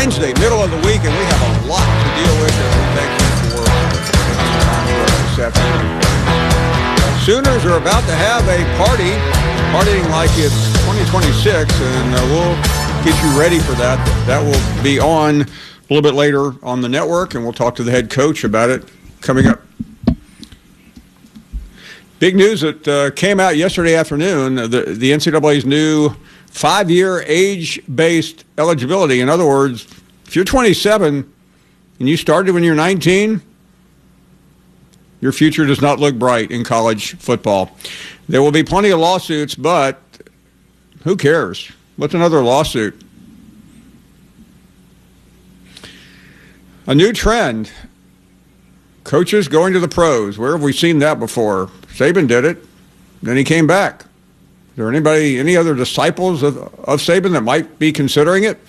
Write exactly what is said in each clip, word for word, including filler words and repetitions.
Wednesday, middle of the week, and we have a lot to deal with, and we thank you for taking time for us this afternoon. Sooners are about to have a party, partying like it's twenty twenty-six, and uh, we'll get you ready for that. That will be on a little bit later on the network, and we'll talk to the head coach about it coming up. Big news that uh, came out yesterday afternoon, the, the N C double A's new five-year age-based eligibility. In other words, if you're twenty-seven and you started when you're nineteen, your future does not look bright in college football. There will be plenty of lawsuits, but who cares? What's another lawsuit? A new trend. Coaches going to the pros. Where have we seen that before? Saban did it. Then he came back. Is there anybody, any other disciples of, of Saban that might be considering it?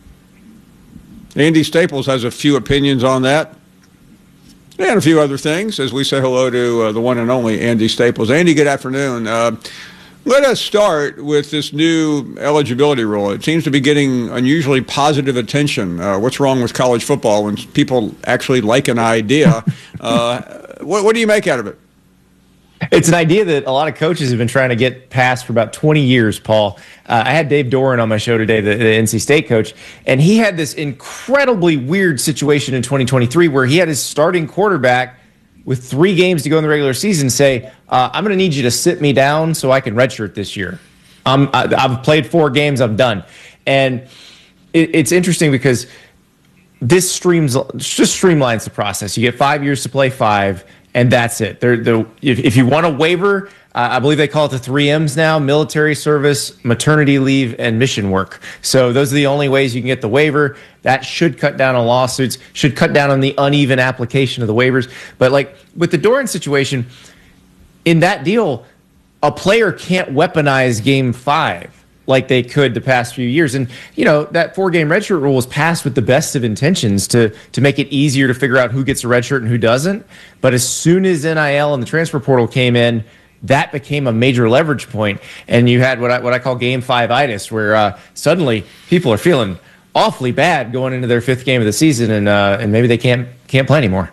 Andy Staples has a few opinions on that. And a few other things as we say hello to uh, the one and only Andy Staples. Andy, good afternoon. Uh, let us start with this new eligibility rule. It seems to be getting unusually positive attention. Uh, what's wrong with college football when people actually like an idea? Uh, what, what do you make out of it? It's an idea that a lot of coaches have been trying to get past for about twenty years, Paul. Uh, I had Dave Doran on my show today, the, the N C State coach, and he had this incredibly weird situation in twenty twenty-three where he had his starting quarterback with three games to go in the regular season say, uh, I'm going to need you to sit me down so I can redshirt this year. Um, I, I've played four games, I'm done. And it, it's interesting because this streams just streamlines the process. You get five years to play five. And that's it. They're, they're, if, if you want a waiver, uh, I believe they call it the three M's now: military service, maternity leave, and mission work. So those are the only ways you can get the waiver. That should cut down on lawsuits, should cut down on the uneven application of the waivers. But like with the Doran situation, in that deal, a player can't weaponize game five like they could the past few years. And, you know, that four-game redshirt rule was passed with the best of intentions to to make it easier to figure out who gets a redshirt and who doesn't. But as soon as N I L and the transfer portal came in, that became a major leverage point. And you had what I, what I call game five-itis, where uh, suddenly people are feeling awfully bad going into their fifth game of the season, and uh, and maybe they can't can't play anymore.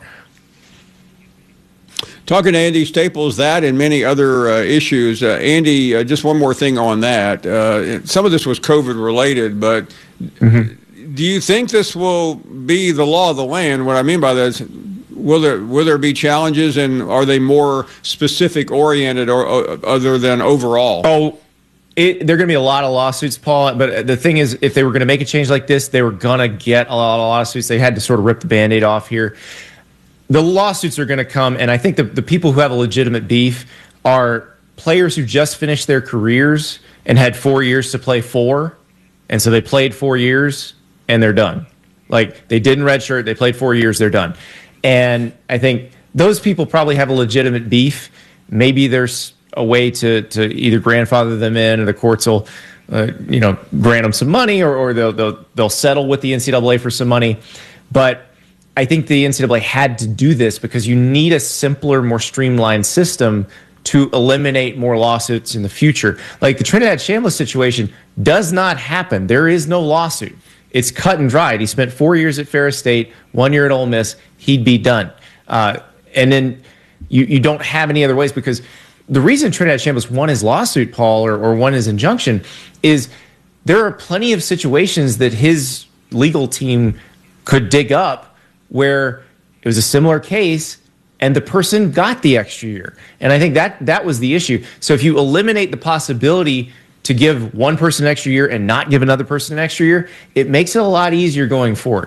Talking to Andy Staples, that and many other uh, issues. Uh, Andy, uh, just one more thing on that. Uh, some of this was COVID related, but mm-hmm. do you think this will be the law of the land? What I mean by that is, will there will there be challenges, and are they more specific oriented or uh, other than overall? Oh, it, there are going to be a lot of lawsuits, Paul. But the thing is, if they were going to make a change like this, they were going to get a lot of lawsuits. They had to sort of rip the Band-Aid off here. The lawsuits are going to come, and I think the, the people who have a legitimate beef are players who just finished their careers and had four years to play four, and so they played four years, and they're done. Like, they didn't redshirt, they played four years, they're done. And I think those people probably have a legitimate beef. Maybe there's a way to, to either grandfather them in, or the courts will uh, you know, grant them some money, or, or they'll, they'll, they'll settle with the N C double A for some money. But I think the N C double A had to do this because you need a simpler, more streamlined system to eliminate more lawsuits in the future. Like the Trinidad Shambliss situation does not happen. There is no lawsuit. It's cut and dried. He spent four years at Ferris State, one year at Ole Miss. He'd be done. Uh, and then you, you don't have any other ways, because the reason Trinidad Shambliss won his lawsuit, Paul, or, or won his injunction, is there are plenty of situations that his legal team could dig up where it was a similar case and the person got the extra year. And I think that that was the issue. So if you eliminate the possibility to give one person an extra year and not give another person an extra year, it makes it a lot easier going forward.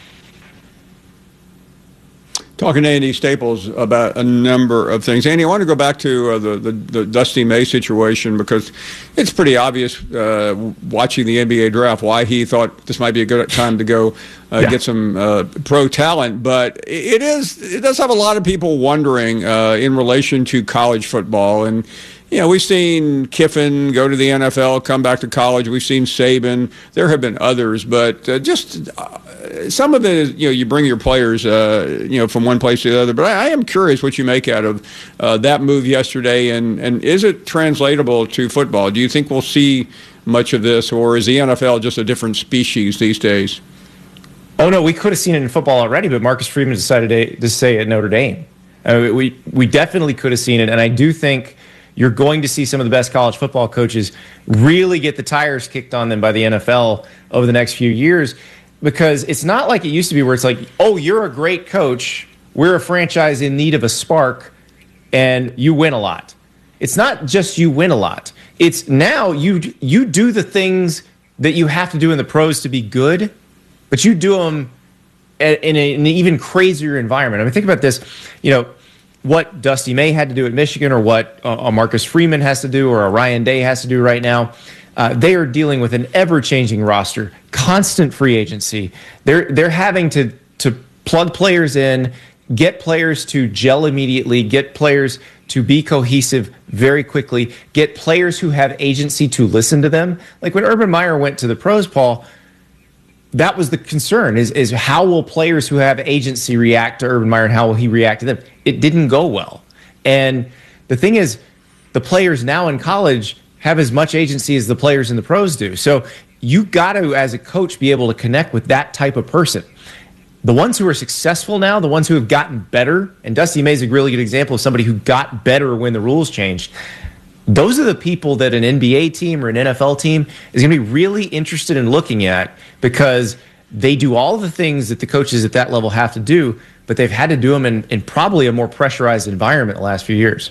Talking to Andy Staples about a number of things. Andy, I want to go back to uh, the, the, the Dusty May situation, because it's pretty obvious uh, watching the N B A draft why he thought this might be a good time to go uh, yeah. get some uh, pro talent. But it is it does have a lot of people wondering uh, in relation to college football. And, you know, we've seen Kiffin go to the N F L, come back to college. We've seen Saban. There have been others, but uh, just uh, some of it is, you know, you bring your players, uh, you know, from one place to the other. But I, I am curious what you make out of uh, that move yesterday, and, and is it translatable to football? Do you think we'll see much of this, or is the N F L just a different species these days? Oh, no, we could have seen it in football already, but Marcus Freeman decided to, to stay at Notre Dame. Uh, we, we definitely could have seen it, and I do think you're going to see some of the best college football coaches really get the tires kicked on them by the N F L over the next few years, because it's not like it used to be where it's like, oh, you're a great coach, we're a franchise in need of a spark, and you win a lot. It's not just you win a lot. It's now you you do the things that you have to do in the pros to be good, but you do them in, a, in an even crazier environment. I mean, think about this, you know, what Dusty May had to do at Michigan, or what uh, Marcus Freeman has to do, or a Ryan Day has to do right now. Uh, they are dealing with an ever-changing roster, constant free agency. They're they're having to to plug players in, get players to gel immediately, get players to be cohesive very quickly, get players who have agency to listen to them. Like when Urban Meyer went to the pros, Paul, that was the concern, is, is how will players who have agency react to Urban Meyer, and how will he react to them? It didn't go well. And the thing is, the players now in college have as much agency as the players in the pros do. So you got to, as a coach, be able to connect with that type of person. The ones who are successful now, the ones who have gotten better, and Dusty May is a really good example of somebody who got better when the rules changed. Those are the people that an N B A team or an N F L team is going to be really interested in looking at, because they do all the things that the coaches at that level have to do, but they've had to do them in, in probably a more pressurized environment the last few years.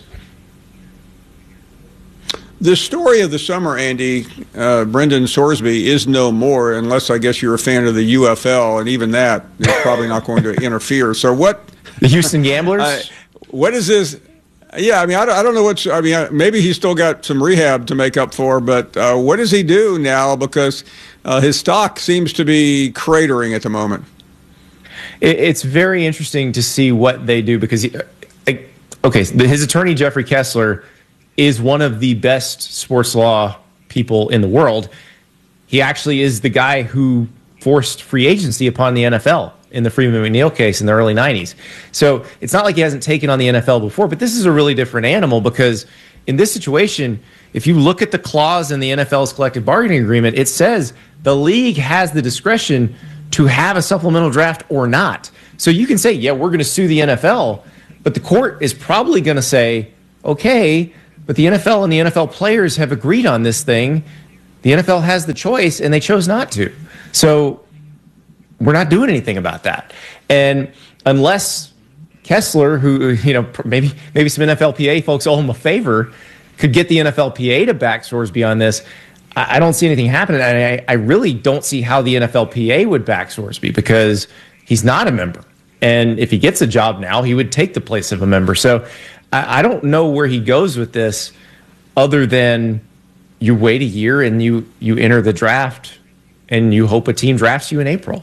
The story of the summer, Andy, uh, Brendan Sorsby is no more, unless I guess you're a fan of the U F L, and even that is probably not going to interfere. So what? The Houston Gamblers? Uh, what is this? Yeah, I mean, I don't, I don't know what's, I mean, maybe he's still got some rehab to make up for, but uh, what does he do now? Because uh, his stock seems to be cratering at the moment. It, it's very interesting to see what they do, because, he, okay, his attorney, Jeffrey Kessler, is one of the best sports law people in the world. He actually is the guy who forced free agency upon the N F L in the Freeman McNeil case in the early nineties. So it's not like he hasn't taken on the N F L before, but this is a really different animal, because in this situation, if you look at the clause in the N F L's collective bargaining agreement, it says the league has the discretion to have a supplemental draft or not. So you can say, yeah, we're going to sue the N F L, but the court is probably going to say, okay, but the N F L and the N F L players have agreed on this thing. The N F L has the choice, and they chose not to. So we're not doing anything about that. And unless Kessler, who, you know, maybe maybe some N F L P A folks owe him a favor, could get the N F L P A to back Sorsby on this, I, I don't see anything happening. And I, I really don't see how the N F L P A would back Sorsby, because he's not a member. And if he gets a job now, he would take the place of a member. So I don't know where he goes with this, other than you wait a year and you, you enter the draft and you hope a team drafts you in April.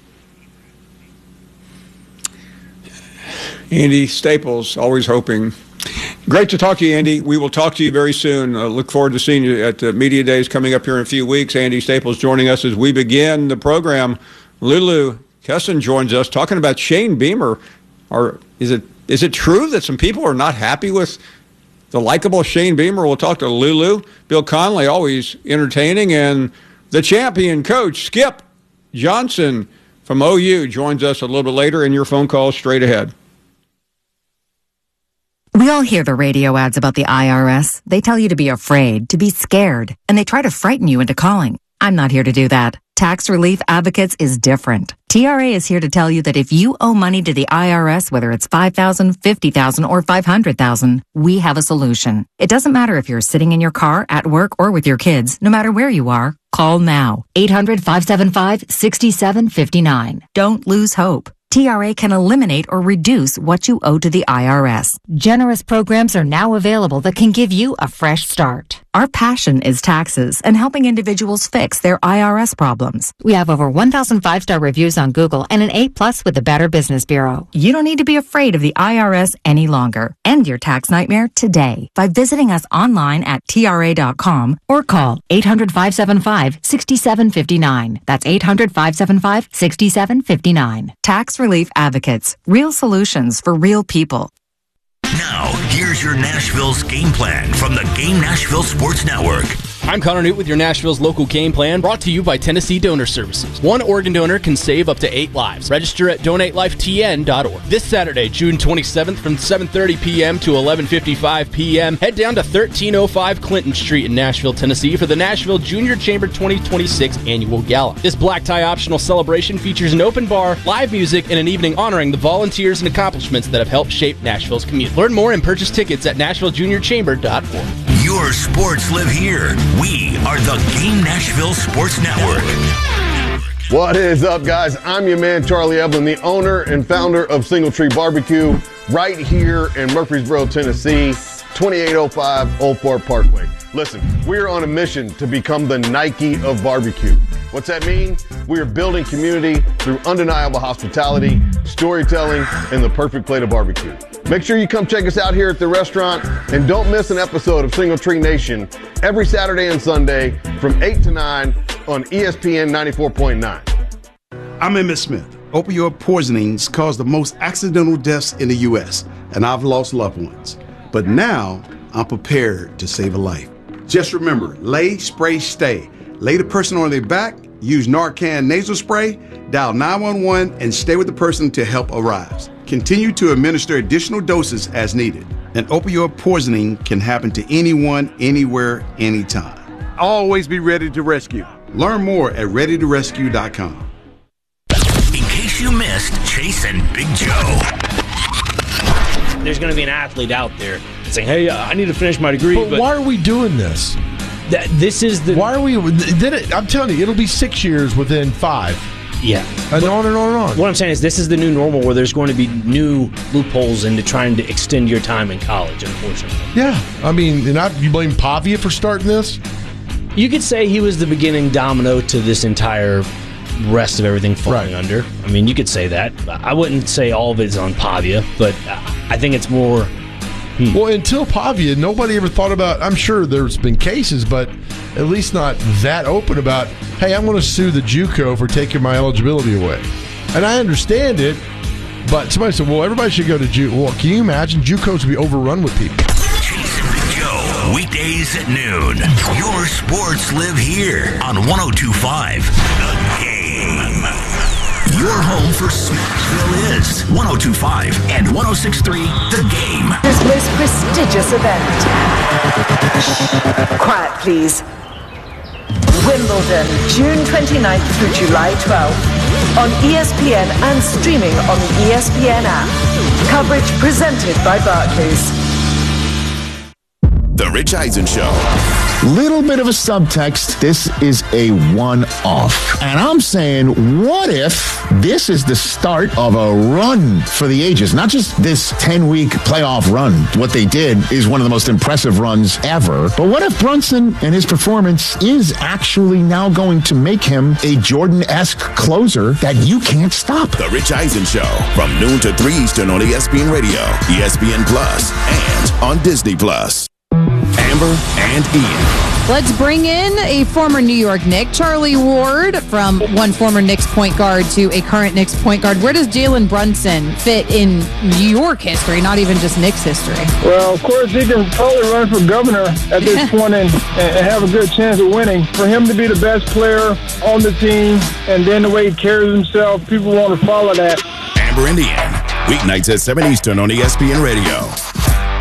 Andy Staples, always hoping. Great to talk to you, Andy. We will talk to you very soon. Uh, look forward to seeing you at the Media Days coming up here in a few weeks. Andy Staples joining us as we begin the program. Lulu Kesson joins us talking about Shane Beamer. Or is it Is it true that some people are not happy with the likable Shane Beamer? We'll talk to Lulu. Bill Connelly, always entertaining. And the champion coach, Skip Johnson from O U, joins us a little bit later, and your phone call straight ahead. We all hear the radio ads about the I R S. They tell you to be afraid, to be scared, and they try to frighten you into calling. I'm not here to do that. Tax Relief Advocates is different. T R A is here to tell you that if you owe money to the I R S, whether it's five thousand dollars, fifty thousand dollars, or five hundred thousand dollars, we have a solution. It doesn't matter if you're sitting in your car, at work, or with your kids. No matter where you are, call now. eight hundred, five seven five, six seven five nine. Don't lose hope. T R A can eliminate or reduce what you owe to the I R S. Generous programs are now available that can give you a fresh start. Our passion is taxes and helping individuals fix their I R S problems. We have over one thousand five-star reviews on Google and an A plus with the Better Business Bureau. You don't need to be afraid of the I R S any longer. End your tax nightmare today by visiting us online at T R A dot com or call eight hundred, five seven five, six seven five nine. That's eight hundred, five seven five, six seven five nine. Tax Relief Advocates. Real solutions for real people. Now, here's your Nashville's game plan from the Game Nashville Sports Network. I'm Connor Newt with your Nashville's local game plan, brought to you by Tennessee Donor Services. One organ donor can save up to eight lives. Register at donate life t n dot org. This Saturday, June twenty-seventh, from seven thirty p.m. to eleven fifty-five p.m., head down to thirteen oh five Clinton Street in Nashville, Tennessee for the Nashville Junior Chamber twenty twenty-six Annual Gala. This black tie optional celebration features an open bar, live music, and an evening honoring the volunteers and accomplishments that have helped shape Nashville's community. Learn more and purchase tickets at nashville junior chamber dot org. Your sports live here. We are the Game Nashville Sports Network. What is up, guys? I'm your man, Charlie Evelyn, the owner and founder of Single Tree Barbecue, right here in Murfreesboro, Tennessee, twenty-eight oh five Old Fort Parkway. Listen, we're on a mission to become the Nike of barbecue. What's that mean? We are building community through undeniable hospitality, storytelling, and the perfect plate of barbecue. Make sure you come check us out here at the restaurant, and don't miss an episode of Single Tree Nation every Saturday and Sunday from eight to nine on E S P N ninety-four point nine. I'm Emmett Smith. Opioid poisonings cause the most accidental deaths in the U S, and I've lost loved ones. But now, I'm prepared to save a life. Just remember, lay, spray, stay. Lay the person on their back, use Narcan nasal spray, dial nine one one, and stay with the person until help arrives. Continue to administer additional doses as needed. An opioid poisoning can happen to anyone, anywhere, anytime. Always be ready to rescue. Learn more at ready to rescue dot com. In case you missed Chase and Big Joe. There's going to be an athlete out there saying, hey, uh, I need to finish my degree. But, but why are we doing this? Th- this is the... Why are we... Then it, I'm telling you, it'll be six years within five. Yeah. And on and on and on. What I'm saying is this is the new normal where there's going to be new loopholes into trying to extend your time in college, unfortunately. Yeah. I mean, and I, you blame Pavia for starting this? You could say he was the beginning domino to this entire rest of everything falling right. under. I mean, you could say that. I wouldn't say all of it's on Pavia, but I think it's more... Hmm. Well, until Pavia, nobody ever thought about, I'm sure there's been cases, but at least not that open about, hey, I'm going to sue the JUCO for taking my eligibility away. And I understand it, but somebody said, well, everybody should go to JUCO. Well, can you imagine JUCOs would be overrun with people? Chase and Big Joe, weekdays at noon. Your sports live here on one oh two point five The Game. Your home for Smashville is one oh two point five and one oh six point three The Game. This most prestigious event. Quiet, please. Wimbledon, June twenty-ninth through July twelfth. On E S P N and streaming on the E S P N app. Coverage presented by Barclays. The Rich Eisen Show. Little bit of a subtext. This is a one-off. And I'm saying, what if this is the start of a run for the ages? Not just this ten-week playoff run. What they did is one of the most impressive runs ever. But what if Brunson and his performance is actually now going to make him a Jordan-esque closer that you can't stop? The Rich Eisen Show from noon to three Eastern on E S P N Radio, E S P N Plus, and on Disney Plus. Amber and Ian. Let's bring in a former New York Knick, Charlie Ward, from one former Knicks point guard to a current Knicks point guard. Where does Jalen Brunson fit in New York history, not even just Knicks history? Well, of course, he can probably run for governor at this point and, and have a good chance of winning. For him to be the best player on the team and then the way he carries himself, people want to follow that. Amber and Ian, weeknights at seven Eastern on E S P N Radio.